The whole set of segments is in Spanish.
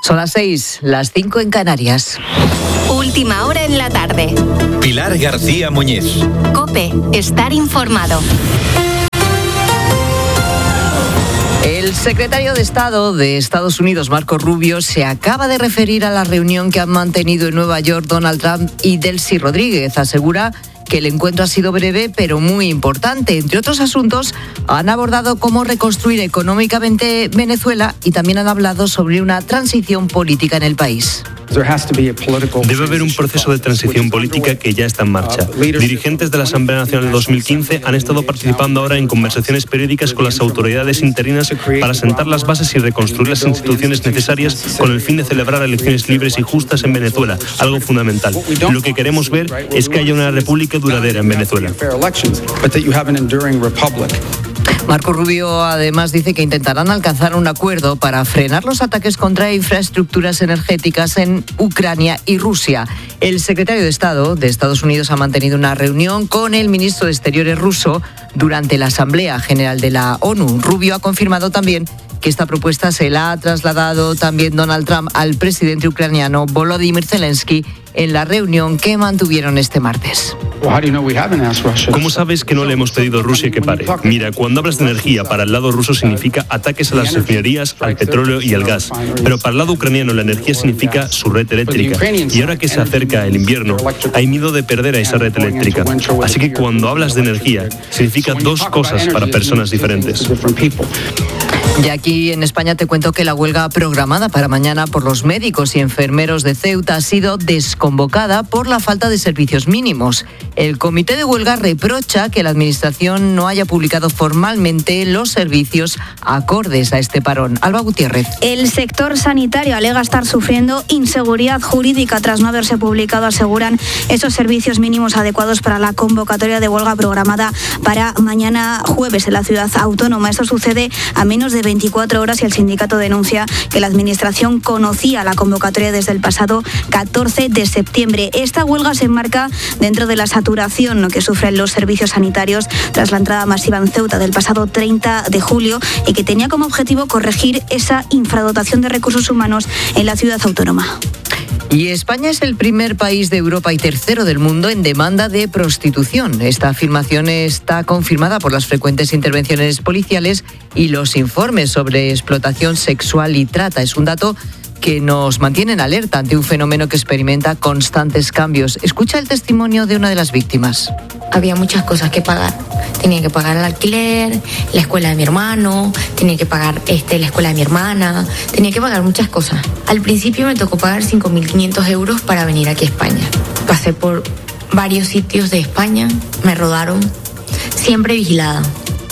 Son las 6, las 5 en Canarias. Última hora en la tarde. Pilar García Muñiz. COPE, estar informado. El secretario de Estado de Estados Unidos, Marco Rubio, se acaba de referir a la reunión que han mantenido en Nueva York Donald Trump y Delcy Rodríguez. Asegura que el encuentro ha sido breve pero muy importante. Entre otros asuntos, han abordado cómo reconstruir económicamente Venezuela y también han hablado sobre una transición política en el país. Debe haber un proceso de transición política que ya está en marcha. Dirigentes de la Asamblea Nacional de 2015 han estado participando ahora en conversaciones periódicas con las autoridades interinas para sentar las bases y reconstruir las instituciones necesarias con el fin de celebrar elecciones libres y justas en Venezuela, algo fundamental. Lo que queremos ver es que haya una república duradera en Venezuela. Marco Rubio además dice que intentarán alcanzar un acuerdo para frenar los ataques contra infraestructuras energéticas en Ucrania y Rusia. El secretario de Estado de Estados Unidos ha mantenido una reunión con el ministro de Exteriores ruso durante la Asamblea General de la ONU. Rubio ha confirmado también que esta propuesta se la ha trasladado también Donald Trump al presidente ucraniano Volodymyr Zelensky en la reunión que mantuvieron este martes. ¿Cómo sabes que no le hemos pedido a Rusia que pare? Mira, cuando hablas de energía, para el lado ruso significa ataques a las refinerías, al petróleo y al gas. Pero para el lado ucraniano la energía significa su red eléctrica. Y ahora que se acerca el invierno, hay miedo de perder a esa red eléctrica. Así que cuando hablas de energía, significa dos cosas para personas diferentes. Y aquí en España te cuento que la huelga programada para mañana por los médicos y enfermeros de Ceuta ha sido desconvocada por la falta de servicios mínimos. El comité de huelga reprocha que la Administración no haya publicado formalmente los servicios acordes a este parón. Alba Gutiérrez. El sector sanitario alega estar sufriendo inseguridad jurídica tras no haberse publicado, aseguran, esos servicios mínimos adecuados para la convocatoria de huelga programada para mañana jueves en la ciudad autónoma. Esto sucede a menos de 24 horas y el sindicato denuncia que la Administración conocía la convocatoria desde el pasado 14 de septiembre. Esta huelga se enmarca dentro de la saturación que sufren los servicios sanitarios tras la entrada masiva en Ceuta del pasado 30 de julio y que tenía como objetivo corregir esa infradotación de recursos humanos en la ciudad autónoma. Y España es el primer país de Europa y tercero del mundo en demanda de prostitución. Esta afirmación está confirmada por las frecuentes intervenciones policiales y los informes sobre explotación sexual y trata. Es un dato que nos mantiene en alerta ante un fenómeno que experimenta constantes cambios. Escucha el testimonio de una de las víctimas. Había muchas cosas que pagar. Tenía que pagar el alquiler, la escuela de mi hermano, tenía que pagar la escuela de mi hermana, tenía que pagar muchas cosas. Al principio me tocó pagar 5.500 euros para venir aquí a España. Pasé por varios sitios de España, me rodaron, siempre vigilada.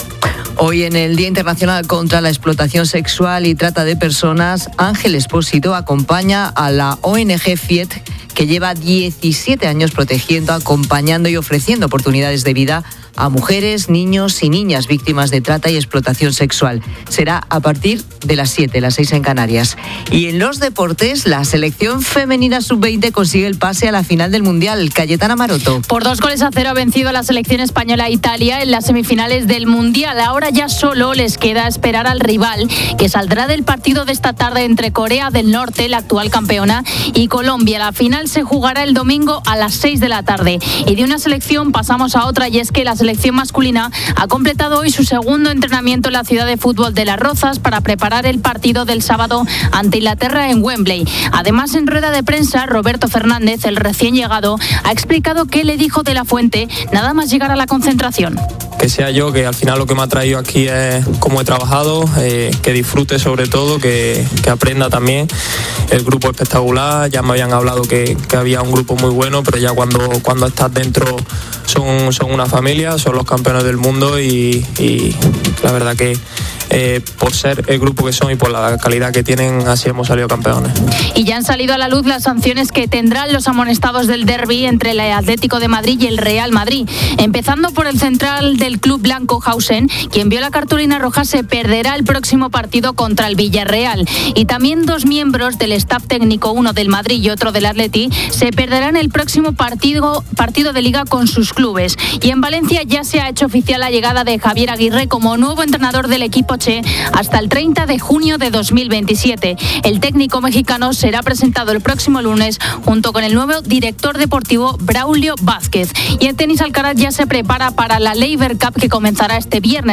Hoy en el Día Internacional contra la Explotación Sexual y Trata de Personas, Ángel Expósito acompaña a la ONG FIET, que lleva 17 años protegiendo, acompañando y ofreciendo oportunidades de vida a mujeres, niños y niñas víctimas de trata y explotación sexual. Será a partir de las 7, las 6 en Canarias. Y en los deportes, la selección femenina sub-20 consigue el pase a la final del Mundial. Cayetana Maroto. Por 2-0 ha vencido a la selección española a Italia en las semifinales del Mundial. Ahora ya solo les queda esperar al rival, que saldrá del partido de esta tarde entre Corea del Norte, la actual campeona, y Colombia. La final se jugará el domingo a las 6 de la tarde. Y de una selección pasamos a otra, y es que la selección masculina ha completado hoy su segundo entrenamiento en la ciudad de fútbol de Las Rozas para preparar el partido del sábado ante Inglaterra en Wembley. Además, en rueda de prensa, Roberto Fernández, el recién llegado, ha explicado qué le dijo De la Fuente nada más llegar a la concentración. Que sea yo, que al final lo que me ha traído aquí es cómo he trabajado, que disfrute sobre todo, que aprenda también. El grupo espectacular, ya me habían hablado que había un grupo muy bueno, pero ya cuando estás dentro son una familia, son los campeones del mundo y la verdad que por ser el grupo que son y por la calidad que tienen, así hemos salido campeones. Y ya han salido a la luz las sanciones que tendrán los amonestados del derbi entre el Atlético de Madrid y el Real Madrid. Empezando por el central del club blanco, Hausen, quien vio la cartulina roja, se perderá el próximo partido contra el Villarreal. Y también dos miembros del staff técnico, uno del Madrid y otro del Atleti, se perderán el próximo partido de Liga con sus clubes. Y en Valencia ya se ha hecho oficial la llegada de Javier Aguirre como nuevo entrenador del equipo noche hasta el 30 de junio de 2027. El técnico mexicano será presentado el próximo lunes junto con el nuevo director deportivo Braulio Vázquez. Y en tenis, Alcaraz ya se prepara para la Laver Cup que comenzará este viernes.